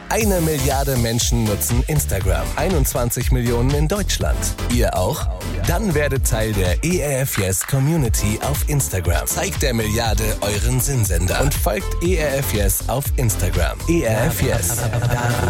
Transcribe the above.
1 Milliarde Menschen nutzen Instagram. 21 Millionen in Deutschland. Ihr auch? Dann werdet Teil der ERF Yes Community auf Instagram. Zeigt der Milliarde euren Sinnsender und folgt ERF Yes auf Instagram. ERF Yes.